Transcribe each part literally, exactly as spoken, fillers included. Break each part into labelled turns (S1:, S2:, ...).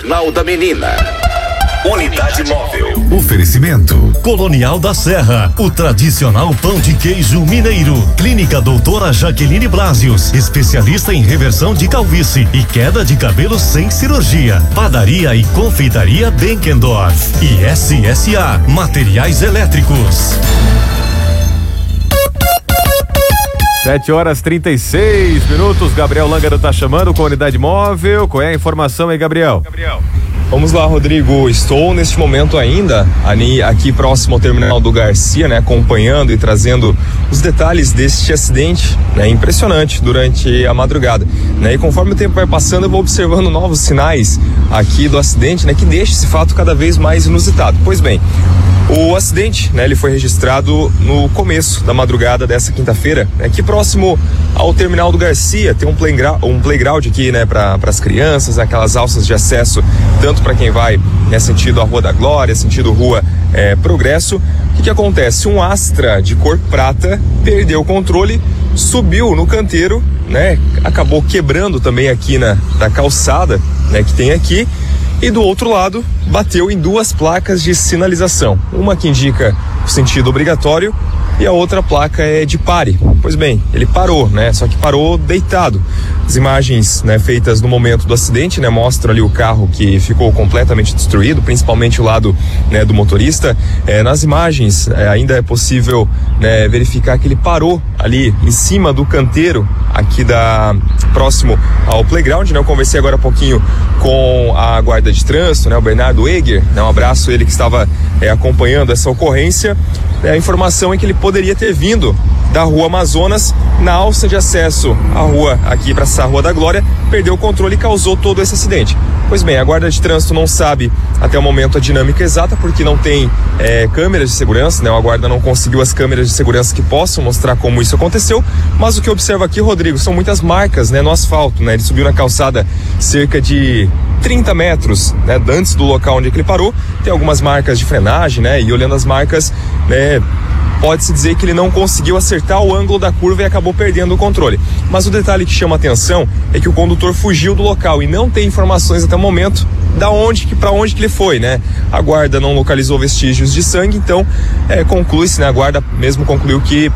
S1: Jornal da Menina. Unidade Móvel.
S2: Oferecimento Colonial da Serra, o tradicional pão de queijo mineiro. Clínica Doutora Jaqueline Blasius, especialista em reversão de calvície e queda de cabelo sem cirurgia. Padaria e confeitaria Benkendorf e S S A Materiais Elétricos.
S3: Sete horas trinta e seis minutos. Gabriel Lângaro tá chamando com a Unidade Móvel. Qual é a informação aí, Gabriel?
S4: Gabriel. Vamos lá, Rodrigo. Estou neste momento ainda ali, aqui próximo ao terminal do Garcia, né, acompanhando e trazendo os detalhes deste acidente, né, impressionante durante a madrugada, né? E conforme o tempo vai passando, eu vou observando novos sinais aqui do acidente, né, que deixa esse fato cada vez mais inusitado. Pois bem, o acidente, né, ele foi registrado no começo da madrugada dessa quinta-feira, né, aqui próximo ao terminal do Garcia. Tem um playground, um playground aqui, né, para as crianças, aquelas alças de acesso, tanto para quem vai, né, sentido a Rua da Glória, sentido Rua é, Progresso. O que que acontece? Um Astra de cor prata perdeu o controle, subiu no canteiro, né, acabou quebrando também aqui na da calçada, né, que tem aqui. E do outro lado, bateu em duas placas de sinalização. Uma que indica o sentido obrigatório e a outra placa é de pare. Pois bem, ele parou, né? Só que parou deitado. As imagens, né, feitas no momento do acidente, né, mostram ali o carro que ficou completamente destruído, principalmente o lado, né, do motorista. É, nas imagens é, ainda é possível, né, verificar que ele parou ali em cima do canteiro aqui da próximo ao playground, né? Eu conversei agora há pouquinho com a guarda de trânsito, né, o Bernardo Eger, né, um abraço, ele que estava é, acompanhando essa ocorrência. É, a informação é que ele poderia ter vindo da Rua Amazonas na alça de acesso à rua aqui para essa Rua da Glória, perdeu o controle e causou todo esse acidente. Pois bem, a guarda de trânsito não sabe até o momento a dinâmica exata, porque não tem é, câmeras de segurança, né? A guarda não conseguiu as câmeras de segurança que possam mostrar como isso aconteceu, mas o que eu observo aqui, Rodrigo, são muitas marcas, né, no asfalto, né? Ele subiu na calçada cerca de trinta metros, né, antes do local onde ele parou. Tem algumas marcas de frenagem, né? E olhando as marcas, né, pode-se dizer que ele não conseguiu acertar o ângulo da curva e acabou perdendo o controle. Mas o detalhe que chama atenção é que o condutor fugiu do local e não tem informações até o momento da onde, que para onde que ele foi, né? A guarda não localizou vestígios de sangue, então é, conclui-se, né? A guarda mesmo concluiu que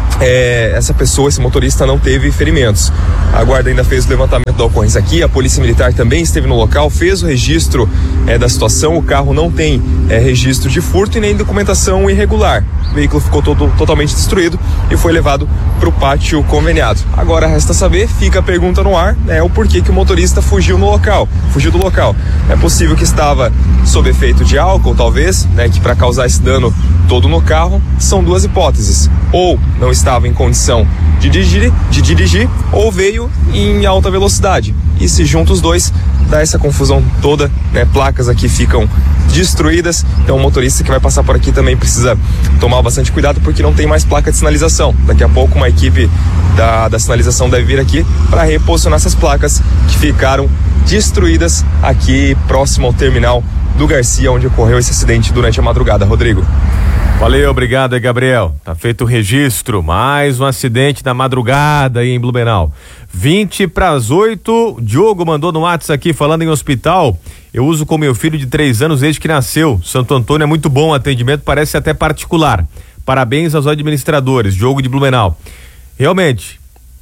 S4: É, essa pessoa, esse motorista, não teve ferimentos. A guarda ainda fez o levantamento da ocorrência aqui, a polícia militar também esteve no local, fez o registro é, da situação. O carro não tem é, registro de furto e nem documentação irregular. O veículo ficou todo, totalmente destruído e foi levado para o pátio conveniado. Agora resta saber, fica a pergunta no ar, né, o porquê que o motorista fugiu no local, fugiu do local. É possível que estava sob efeito de álcool, talvez, né, que para causar esse dano todo no carro. São duas hipóteses: ou não estava em condição de dirigir, de dirigir, ou veio em alta velocidade. E se junta os dois, dá essa confusão toda, né? Placas aqui ficam destruídas. Então o motorista que vai passar por aqui também precisa tomar bastante cuidado, porque não tem mais placa de sinalização. Daqui a pouco uma equipe da, da sinalização deve vir aqui para reposicionar essas placas que ficaram destruídas aqui próximo ao terminal do Garcia, onde ocorreu esse acidente durante a madrugada. Rodrigo.
S3: Valeu, obrigado aí, Gabriel. Tá feito o registro. Mais um acidente na madrugada aí em Blumenau. vinte para as oito. Diogo mandou no WhatsApp aqui falando em hospital. Eu uso com meu filho de três anos desde que nasceu. Santo Antônio é muito bom o atendimento, parece até particular. Parabéns aos administradores. Diogo de Blumenau. Realmente,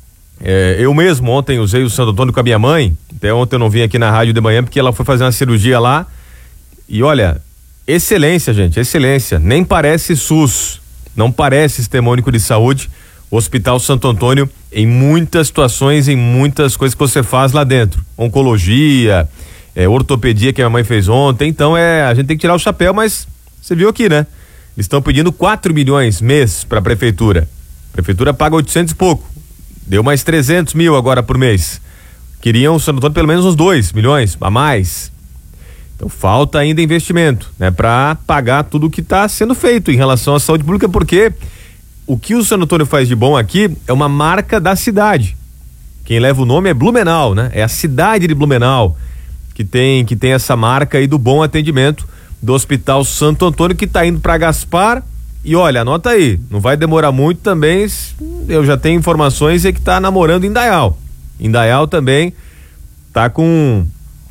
S3: é, eu mesmo ontem usei o Santo Antônio com a minha mãe. Até ontem eu não vim aqui na rádio de manhã porque ela foi fazer uma cirurgia lá. E olha, excelência, gente, excelência. Nem parece SUS, não parece Sistema Único de Saúde. O Hospital Santo Antônio, em muitas situações, em muitas coisas que você faz lá dentro. Oncologia, é, ortopedia que a minha mãe fez ontem. Então é, a gente tem que tirar o chapéu, mas você viu aqui, né? Eles estão pedindo quatro milhões mês para a prefeitura. A prefeitura paga oitocentos e pouco. Deu mais trezentos mil agora por mês. Queriam o Santo Antônio pelo menos uns dois milhões a mais. Então falta ainda investimento, né, para pagar tudo o que está sendo feito em relação à saúde pública, porque o que o Santo Antônio faz de bom aqui é uma marca da cidade. Quem leva o nome é Blumenau, né? É a cidade de Blumenau que tem que tem essa marca aí do bom atendimento do Hospital Santo Antônio, que está indo para Gaspar. E olha, anota aí, não vai demorar muito também. Eu já tenho informações é que está namorando Indaial. Indaial também tá com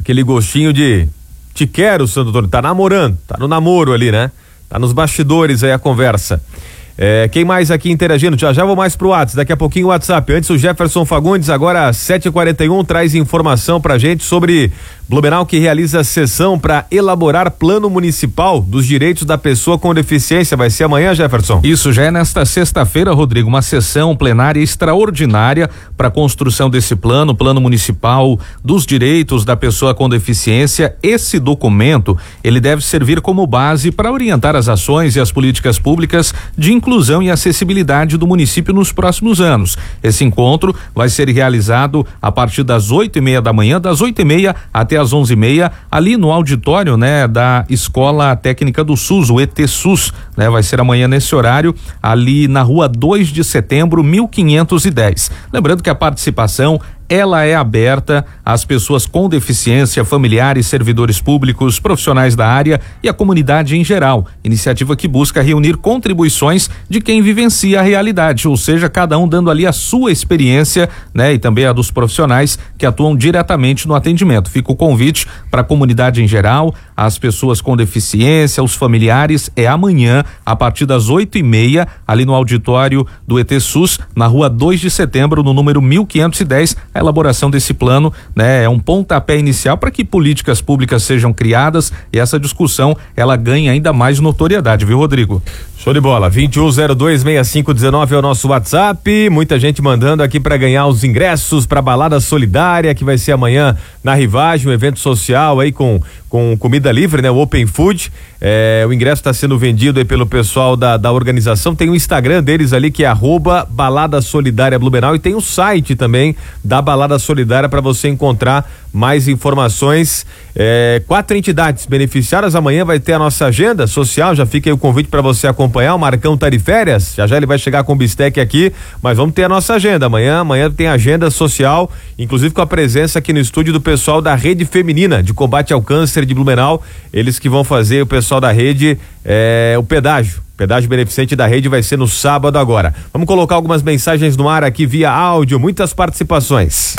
S3: aquele gostinho de te quero, Santo Antônio, tá namorando, tá no namoro ali, né? Tá nos bastidores aí a conversa. É, quem mais aqui interagindo? Já já vou mais pro WhatsApp, daqui a pouquinho o WhatsApp. Antes o Jefferson Fagundes, agora às sete e quarenta e um, traz informação pra gente sobre Blumenau, que realiza sessão para elaborar plano municipal dos direitos da pessoa com deficiência. Vai ser amanhã, Jefferson?
S5: Isso já é nesta sexta-feira, Rodrigo, uma sessão plenária extraordinária para a construção desse plano, plano municipal dos direitos da pessoa com deficiência. Esse documento, ele deve servir como base para orientar as ações e as políticas públicas de inclusão e acessibilidade do município nos próximos anos. Esse encontro vai ser realizado a partir das oito e meia da manhã, das oito e meia até às onze e meia, ali no auditório, né, da Escola Técnica do SUS, o E T SUS, né, vai ser amanhã nesse horário, ali na rua dois de setembro, mil quinhentos e dez. Lembrando que a participação ela é aberta às pessoas com deficiência, familiares, servidores públicos, profissionais da área e a comunidade em geral. Iniciativa que busca reunir contribuições de quem vivencia a realidade, ou seja, cada um dando ali a sua experiência, né, e também a dos profissionais que atuam diretamente no atendimento. Fica o convite para a comunidade em geral, as pessoas com deficiência, os familiares, é amanhã, a partir das oito e meia, ali no auditório do E T SUS, na rua dois de setembro, no número mil quinhentos e dez. A elaboração desse plano, né, é um pontapé inicial para que políticas públicas sejam criadas e essa discussão ela ganhe ainda mais notoriedade, viu, Rodrigo?
S3: Show de bola. vinte e um zero dois, sessenta e cinco dezenove é o nosso WhatsApp. Muita gente mandando aqui para ganhar os ingressos para Balada Solidária, que vai ser amanhã na Rivagem, um evento social aí com com comida livre, né? O Open Food. É, o ingresso está sendo vendido aí pelo pessoal da, da organização. Tem o Instagram deles ali que é arroba Balada Solidária Blumenau, e tem o site também da Balada Solidária para você encontrar mais informações. É, quatro entidades beneficiadas. Amanhã vai ter a nossa agenda social. Já fica aí o convite para você acompanhar. O Marcão tá de férias. Já já ele vai chegar com o bistec aqui, mas vamos ter a nossa agenda amanhã. Amanhã tem agenda social, inclusive com a presença aqui no estúdio do pessoal da Rede Feminina de Combate ao Câncer de Blumenau. Eles que vão fazer, o pessoal da rede, é, o pedágio. O pedágio beneficente da rede vai ser no sábado agora. Vamos colocar algumas mensagens no ar aqui via áudio, muitas participações.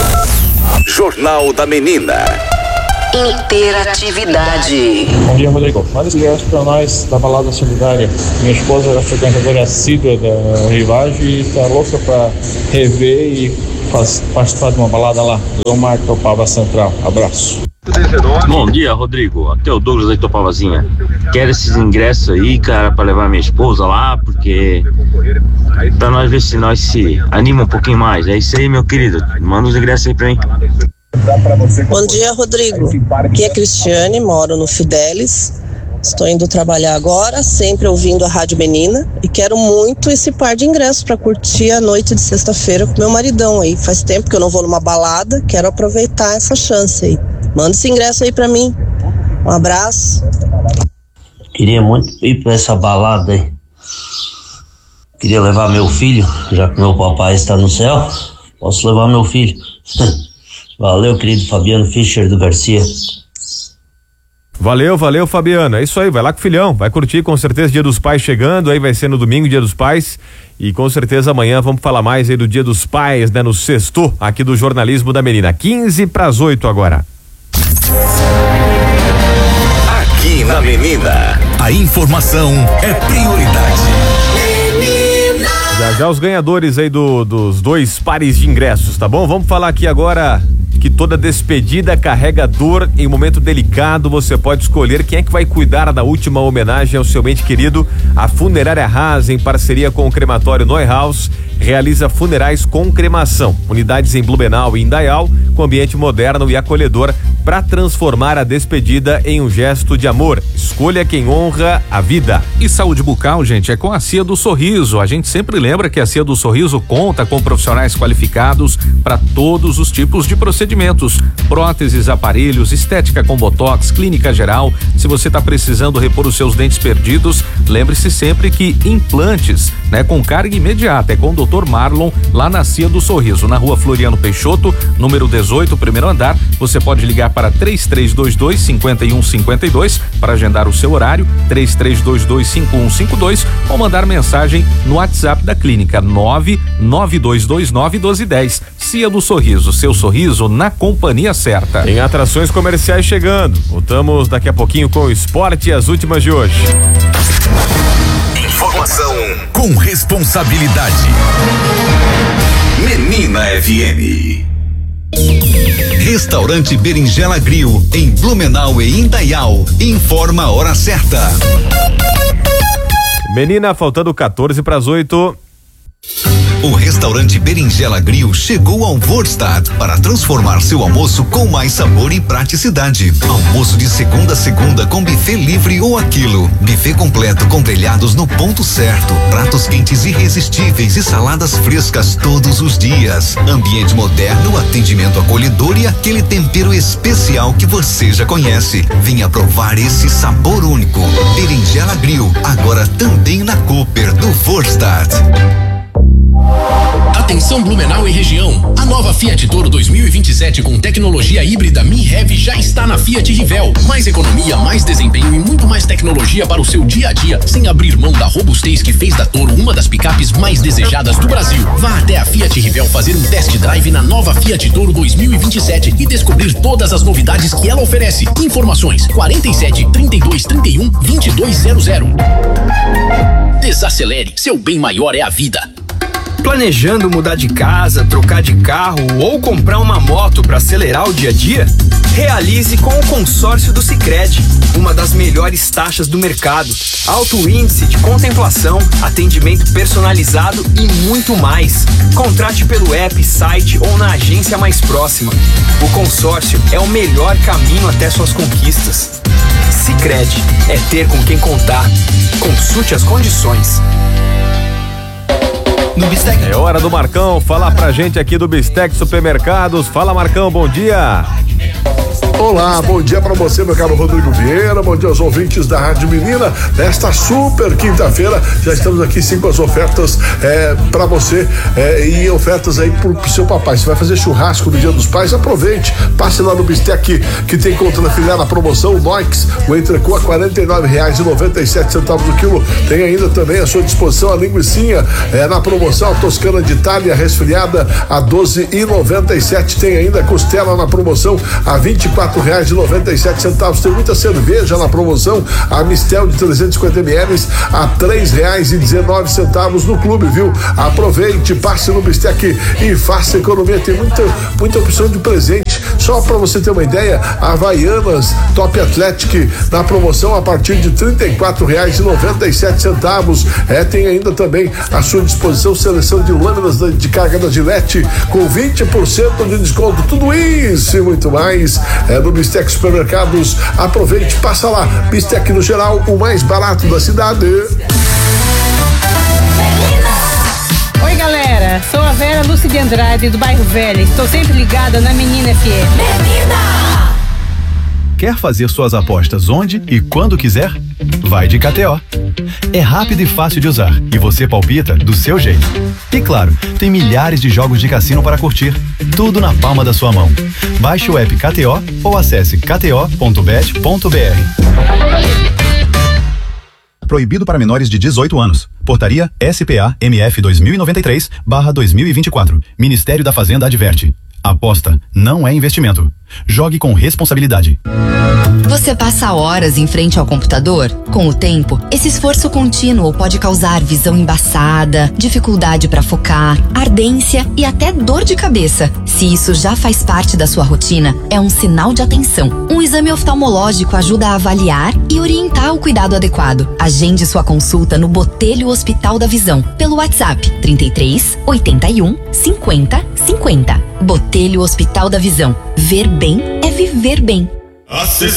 S1: Jornal da Menina.
S6: Interatividade.
S7: Bom dia, Rodrigo. Manda esse ingresso para nós da Balada Solidária. Minha esposa é frequentadora assídua da Rivagem e está louca para rever e faz, participar de uma balada lá. Eu marco Topava Central. Abraço.
S8: Bom dia, Rodrigo. Aqui é o Douglas da Itopavazinha. Quero esses ingressos aí, cara, para levar minha esposa lá, porque pra nós ver se nós se anima um pouquinho mais. É isso aí, meu querido. Manda os ingressos aí pra mim.
S9: Bom dia, Rodrigo. Aqui é Cristiane, moro no Fidelis. Estou indo trabalhar agora, sempre ouvindo a Rádio Menina, e quero muito esse par de ingressos para curtir a noite de sexta-feira com meu maridão aí. Faz tempo que eu não vou numa balada, quero aproveitar essa chance aí. Manda esse ingresso aí pra mim. Um abraço.
S10: Queria muito ir pra essa balada aí. Queria levar meu filho, já que meu papai está no céu. Posso levar meu filho. Valeu, querido Fabiano Fischer do Garcia.
S3: Valeu, valeu, Fabiano. É isso aí, vai lá com o filhão, vai curtir com certeza Dia dos Pais chegando, aí vai ser no domingo, Dia dos Pais, e com certeza amanhã vamos falar mais aí do Dia dos Pais, né, no sexto aqui do Jornalismo da Menina. quinze para as oito agora.
S1: Aqui na Menina, a informação é prioridade.
S3: Menina. Já já os ganhadores aí do, dos dois pares de ingressos, tá bom? Vamos falar aqui agora que toda despedida carrega dor. Em um momento delicado, você pode escolher quem é que vai cuidar da última homenagem ao seu ente querido. A Funerária Haas, em parceria com o crematório Neuhaus, realiza funerais com cremação. Unidades em Blumenau e Indaial, com ambiente moderno e acolhedor para transformar a despedida em um gesto de amor. Escolha quem honra a vida.
S5: E saúde bucal, gente, é com a Cia do Sorriso. A gente sempre lembra que a Cia do Sorriso conta com profissionais qualificados para todos os tipos de procedimentos. Próteses, aparelhos, estética com botox, clínica geral. Se você está precisando repor os seus dentes perdidos, lembre-se sempre que implantes, né, com carga imediata, é com o doutor Marlon, lá na Cia do Sorriso, na rua Floriano Peixoto, número dezoito, primeiro andar. Você pode ligar para três três dois dois, cinco um cinco dois para agendar o seu horário, três três dois dois, cinco um cinco dois, ou mandar mensagem no WhatsApp da clínica nove nove dois dois nove um dois um zero. Cia do Sorriso, seu sorriso na companhia certa.
S3: Em atrações comerciais chegando. Voltamos daqui a pouquinho com o esporte e as últimas de hoje.
S1: Informação com responsabilidade. Menina F M. Restaurante Berinjela Grill, em Blumenau e Indaial, informa a hora certa.
S3: Menina, faltando quatorze para as oito.
S1: O restaurante Berinjela Grill chegou ao Vorstadt para transformar seu almoço com mais sabor e praticidade. Almoço de segunda a segunda com buffet livre ou aquilo. Buffet completo com grelhados no ponto certo. Pratos quentes irresistíveis e saladas frescas todos os dias. Ambiente moderno, atendimento acolhedor e aquele tempero especial que você já conhece. Venha provar esse sabor único. Berinjela Grill, agora também na Cooper do Vorstadt.
S6: Atenção Blumenau e região, a nova Fiat Toro dois mil e vinte e sete com tecnologia híbrida MiHev já está na Fiat Rivel. Mais economia, mais desempenho e muito mais tecnologia para o seu dia a dia, sem abrir mão da robustez que fez da Toro uma das picapes mais desejadas do Brasil. Vá até a Fiat Rivel fazer um test drive na nova Fiat Toro dois mil e vinte e sete e descobrir todas as novidades que ela oferece. Informações quarenta e sete, trinta e dois, trinta e um, vinte e dois zero zero. Desacelere, seu bem maior é a vida.
S11: Planejando mudar de casa, trocar de carro ou comprar uma moto para acelerar o dia a dia? Realize com o consórcio do Sicredi, uma das melhores taxas do mercado, alto índice de contemplação, atendimento personalizado e muito mais. Contrate pelo app, site ou na agência mais próxima. O consórcio é o melhor caminho até suas conquistas. Sicredi é ter com quem contar. Consulte as condições.
S3: No Bistec. É hora do Marcão falar pra gente aqui do Bistec Supermercados. Fala, Marcão, bom dia.
S12: Olá, bom dia pra você, meu caro Rodrigo Vieira, bom dia aos ouvintes da Rádio Menina. Nesta super quinta-feira, já estamos aqui sim com as ofertas é, pra você é, e ofertas aí pro, pro seu papai. Você vai fazer churrasco no Dia dos Pais, aproveite, passe lá no Bistec que tem contra filé na promoção, o Noix, o entrecô a quarenta e nove reais e noventa e sete centavos o quilo. Tem ainda também à sua disposição a linguicinha é, na promoção, a toscana de Itália resfriada a doze e noventa e sete. Tem ainda a costela na promoção a vinte e quatro reais e noventa e sete centavos. Tem muita cerveja na promoção, a Mistel de trezentos e cinquenta mililitros a três reais e dezenove centavos no clube, viu? Aproveite, passe no Bistec e faça economia. Tem muita, muita opção de presente. Só para você ter uma ideia, Havaianas Top Athletic na promoção a partir de trinta e quatro reais e noventa e sete centavos. É, tem ainda também à sua disposição seleção de lâminas de carga da Gillette com vinte por cento de desconto. Tudo isso e muito mais é no Bistec Supermercados. Aproveite, passa lá. Bistec no geral, o mais barato da cidade.
S13: Oi, galera, sou a Vera Lúcia de Andrade, do bairro Velho. Estou sempre ligada na Menina F M. Menina!
S14: Quer fazer suas apostas onde e quando quiser? Vai de K T O. É rápido e fácil de usar e você palpita do seu jeito. E claro, tem milhares de jogos de cassino para curtir, tudo na palma da sua mão. Baixe o app K T O ou acesse k t o ponto bet ponto b r.
S15: Proibido para menores de dezoito anos. Portaria S P A M F dois mil e noventa e três barra dois mil e vinte e quatro. Ministério da Fazenda adverte. Aposta não é investimento. Jogue com responsabilidade.
S16: Você passa horas em frente ao computador? Com o tempo, esse esforço contínuo pode causar visão embaçada, dificuldade para focar, ardência e até dor de cabeça. Se isso já faz parte da sua rotina, é um sinal de atenção. Um exame oftalmológico ajuda a avaliar e orientar o cuidado adequado. Agende sua consulta no Botelho Hospital da Visão pelo WhatsApp trinta e três, oitenta e um, cinquenta, cinquenta. Botelho Hospital da Visão. Ver bem é viver bem.